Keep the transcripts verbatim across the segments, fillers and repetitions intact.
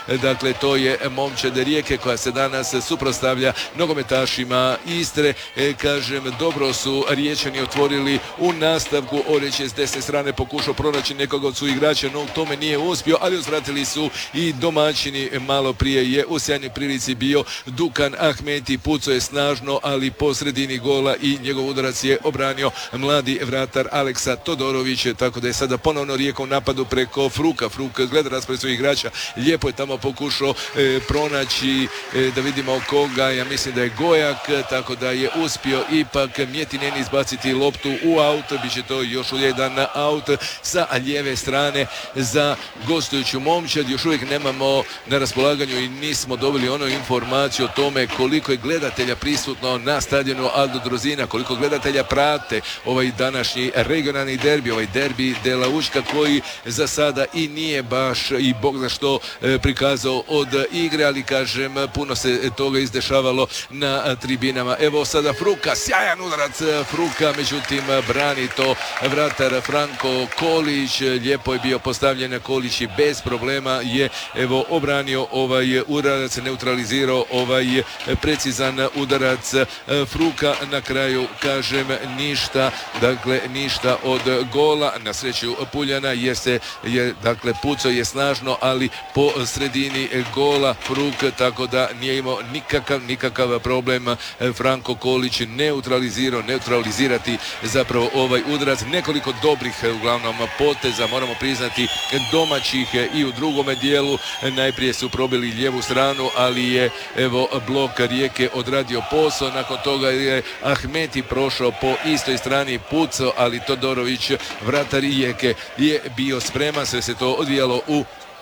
dakle to je momčad Rijeke koja se danas suprotstavlja nogometašima Istre. E, kažem, dobro su Riječani otvorili u nastavku. Oreć je s desne strane pokušao pronaći nekog od su igrača, no u tome nije uspio, ali uzvratili su i domaćini. Malo prije je u sjajnoj prilici bio Dukan Ahmeti, pucao je snažno, ali po sredini gola i njegov udarac je obranio mladi vratar Aleksa Todorović, tako da je sada ponovno Rijeka u napadu preko Fruka. Fruk gleda raspored svojih igrača, lijepo je tamo pokušao e, pronaći, e, da vidimo koga, ja mislim da je Gojak, tako da je uspio ipak Mjetinen izbaciti loptu u aut. Biće to još jedan aut sa lijeve strane za gostujuću momčad. Još uvijek nemamo na raspolaganju i nismo dobili onu informaciju o tome koliko je gledatelja prisutno na stadionu Aldo Drozina, koliko gledatelja prate ovaj današnji regionalni derbi, ovaj derbi Dela Učka koji za sada i nije baš i bog zna što prikazao od igre, ali kažem, puno se toga izdešavalo na tribinama. Evo sada Fruka, sjajan udarac Fruka, međutim brani to vratar Franko Kolić, lijepo je bio postavljen Kolić i bez problema je evo obranio ovaj udarac, neutralizirao ovaj precizan udarac Fruka. Na kraju kažem ništa, dakle ništa od gola, na sreću Puljana jer se je, dakle pucao je snažno, ali po sredini gola Fruk, tako da nije imao nikakav, nikakav problem Franko Kolić neutralizirao, neutralizirati zapravo ovaj udarac. Nekoliko dobrih uglavnom poteza, moramo priznati, domaćih i u drugome dijelu. Najprije su probili lijevu stranu, ali je evo blok Rijeke odradio posao. Nakon toga je Ahmeti prošao po istoj strani, pucao, ali Todorović, vratar Rijeke, je bio spreman. Sve se to odvijalo u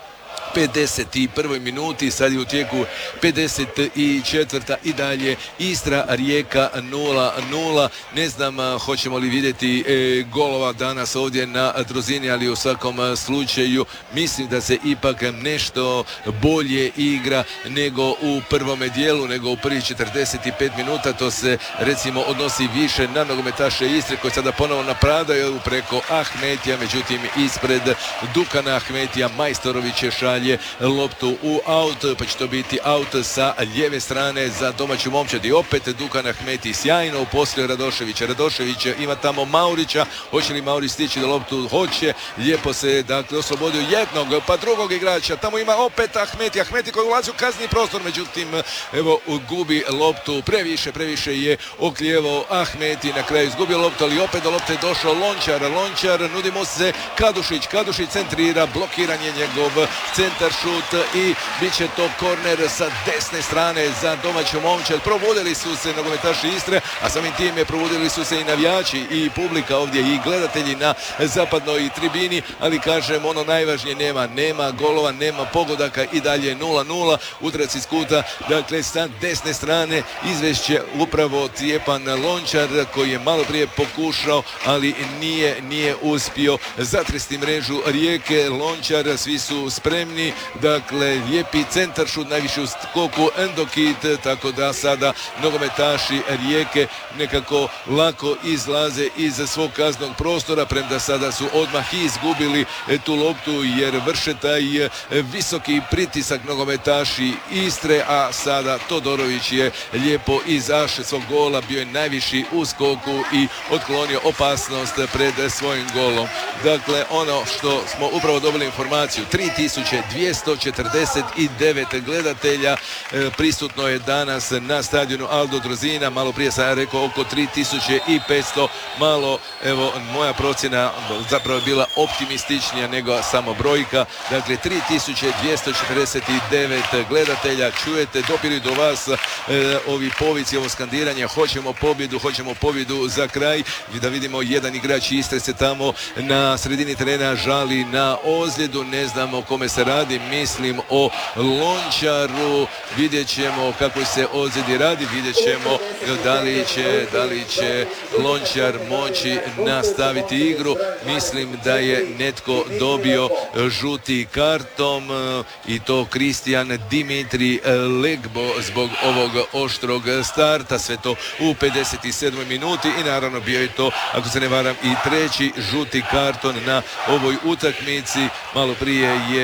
pedeset prvoj minuti, sad je u tijeku pedeset četvrta i dalje Istra Rijeka nula nula. Ne znam hoćemo li vidjeti e, golova danas ovdje na Drozini, ali u svakom slučaju mislim da se ipak nešto bolje igra nego u prvome dijelu, nego u prvih četrdeset pet minuta. To se recimo odnosi više na nogometaše Istre koji sada ponovo napadaju preko Ahmetija, međutim ispred Dukana Ahmetija Majstorović šalje loptu u aut, pa će to biti aut sa lijeve strane za domaću momčad. I opet Dukan Ahmeti sjajno uposlio Radoševića. Radošević ima tamo Maurića, hoće li Maurić stići do loptu? Hoće, lijepo se dakle oslobodio jednog pa drugog igrača, tamo ima opet Ahmeti, Ahmeti koji ulazi u kazni prostor, međutim evo gubi loptu, previše, previše je oklijevao Ahmeti, na kraju izgubio loptu, ali opet do lopte je došao Lončar, Lončar, nudi mu se Kadušić, Kadušić centrira, blokiran je njegov centar šut i bit će to korner sa desne strane za domaću momčad. Probudili su se nogometaši Istre, a samim time probudili su se i navijači i publika ovdje i gledatelji na zapadnoj tribini, ali kažem ono najvažnije, nema, nema golova, nema pogodaka i dalje nula nula. Udarac iz kuta, dakle sa desne strane izvešće upravo Cijepan Lončar koji je malo prije pokušao, ali nije, nije uspio zatresti mrežu Rijeke. Lončar, svi su spremni, dakle lijepi centar šut, najviše u skoku Endokit, tako da sada nogometaši Rijeke nekako lako izlaze iz svog kaznog prostora, premda sada su odmah izgubili tu loptu jer vrše taj visoki pritisak nogometaši Istre, a sada Todorović je lijepo izašao svog gola, bio je najviši u skoku i otklonio opasnost pred svojim golom. Dakle, ono što smo upravo dobili informaciju, tri tisuće dvjesto četrdeset devet gledatelja e, prisutno je danas na stadionu Aldo Drozina. Malo prije sam rekao oko tri tisuće petsto, malo, evo, moja procjena zapravo je bila optimističnija nego samo brojka. Dakle, tri tisuće dvjesto četrdeset devet gledatelja, čujete, dopiri do vas e, ovi povici, ovo skandiranje, hoćemo pobjedu, hoćemo pobjedu za kraj. Da vidimo, jedan igrač Istre se tamo na sredini terena žali na ozljedu, ne znamo o kome se radi, mislim o Lončaru, vidjet ćemo kako se ozljedi radi, vidjet ćemo da li će, da li će Lončar moći nastaviti igru. Mislim da je netko dobio žuti karton i to Kristijan Dimitri Legbo zbog ovog oštrog starta, sve to u pedeset sedmoj minuti i naravno bio je to, ako se ne varam, i treći žuti karton na ovoj utakmici. Malo prije je i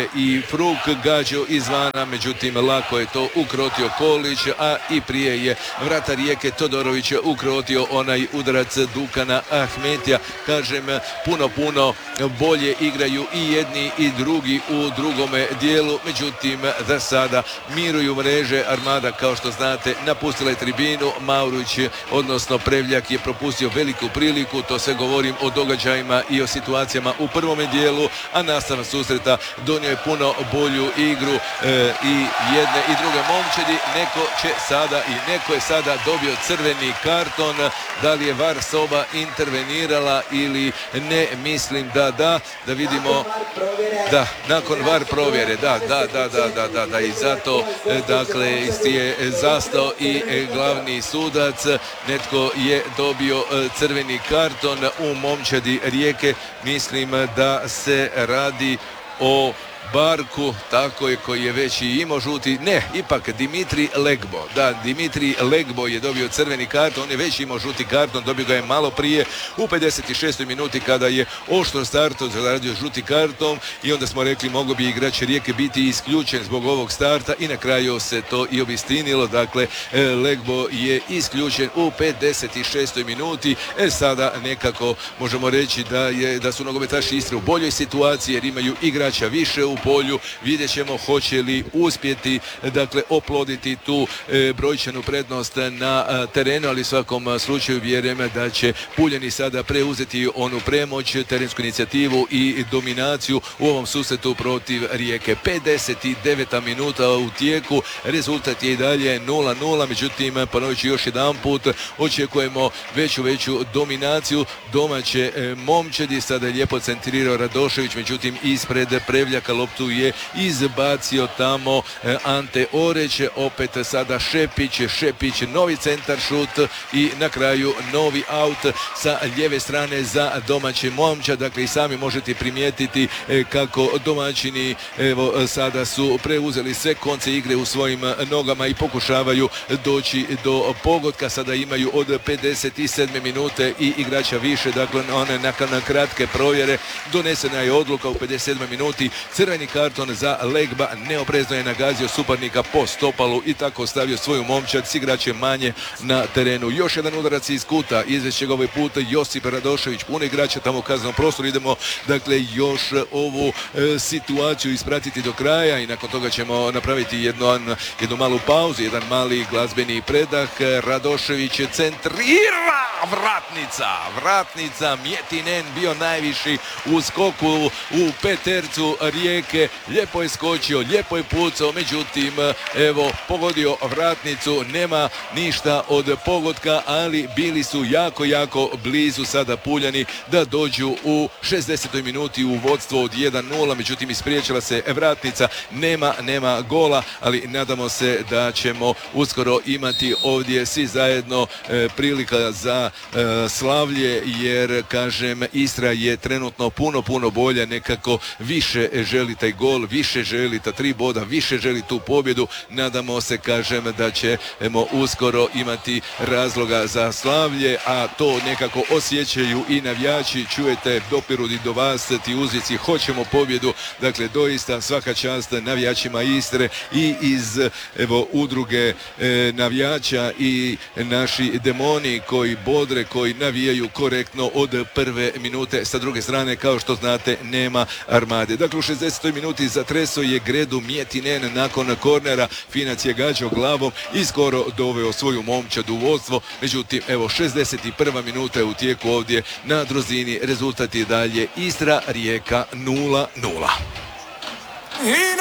i Fruk gađao izvana, međutim lako je to ukrotio Kolić, a i prije je vratar Rijeke Todorović ukrotio onaj udarac Dukana Ahmetija. Kažem, puno, puno bolje igraju i jedni i drugi u drugome dijelu, međutim za sada miruju mreže. Armada, kao što znate, napustila je tribinu. Mauruć, odnosno Prevljak, je propustio veliku priliku, to sve govorim o događajima i o situacijama u prvome dijelu, a nastavak susreta donio je puno bolju igru e, i jedne i druge momčadi. Neko će sada i neko je sada dobio crveni karton. Da li je V A R soba intervenirala ili ne, mislim da da, da vidimo, da, nakon V A R provjere, da, da, da, da, da, da, da, i zato, dakle, je zastao i glavni sudac. Netko je dobio crveni karton u momčadi Rijeke, mislim da se radi o Barku, tako je, koji je već i imao žuti, ne, ipak Dimitri Legbo, da, Dimitri Legbo je dobio crveni karton, on je već imao žuti karton, dobio ga je malo prije u pedeset šestoj minuti kada je oštro startao, zaradio žuti karton i onda smo rekli mogo bi igrač Rijeke biti isključen zbog ovog starta i na kraju se to i obistinilo. Dakle, Legbo je isključen u pedeset šestoj minuti. E sada nekako možemo reći da, je, da su nogometaši Istre u boljoj situaciji jer imaju igrača više u polju. Vidjet ćemo hoće li uspjeti, dakle, oploditi tu e, brojčanu prednost na a, terenu, ali u svakom slučaju vjerujem da će Puljani sada preuzeti onu premoć, terensku inicijativu i dominaciju u ovom susretu protiv Rijeke. pedeset deveta minuta u tijeku, rezultat je i dalje nula nula, međutim, ponovit ću još jedan put, očekujemo veću veću dominaciju domaće e, momčadi. Sada je lijepo centrirao Radošević, međutim ispred Prevljaka loptu je izbacio tamo Ante Oreć, opet sada Šepić, Šepić, novi centar šut i na kraju novi aut sa lijeve strane za domaće momčad. Dakle, i sami možete primijetiti kako domaćini evo sada su preuzeli sve konce igre u svojim nogama i pokušavaju doći do pogotka. Sada imaju od pedeset sedme minute i igrača više, dakle one nakon kratke provjere donesena je odluka u pedeset sedmoj minuti. Crveni karton za Legba, neoprezno je nagazio suparnika po stopalu i tako ostavio svoju momčad s igračem manje na terenu. Još jedan udarac iz kuta, izveće ga ovaj put Josip Radošević, puno igrača tamo u kaznenom prostoru. Idemo, dakle, još ovu e, situaciju ispratiti do kraja i nakon toga ćemo napraviti jednu, jednu malu pauzu, jedan mali glazbeni predah. Radošević centrira, vratnica, vratnica, Mjetinen bio najviši u skoku u petercu Rijeke, lijepo je skočio, lijepo je pucao, međutim, evo, pogodio vratnicu, nema ništa od pogotka, ali bili su jako, jako blizu sada Puljani da dođu u šezdesetoj minuti u vodstvo od jedan nula, međutim, ispriječila se vratnica, nema, nema gola, ali nadamo se da ćemo uskoro imati ovdje svi zajedno e, prilika za e, slavlje, jer, kažem, Istra je trenutno puno, puno bolja, nekako više želi taj gol, više želi ta tri boda, više želi tu pobjedu. Nadamo se, kažem, da ćemo uskoro imati razloga za slavlje, a to nekako osjećaju i navijači. Čujete, dopiru i do vas ti uzvici, hoćemo pobjedu. Dakle, doista svaka čast navijačima Istre i iz, evo, udruge e, navijača i naši demoni koji bodre, koji navijaju korektno od prve minute. Sa druge strane, kao što znate, nema Armade. Dakle, u šezdesetoj minuti zatresao je gredu Mjetinen nakon kornera. Finac je gađao glavom i skoro doveo svoju momčad u vodstvo. Međutim, evo, šezdeset prva minuta je u tijeku ovdje na Drozini. Rezultat je dalje Istra Rijeka nula nula.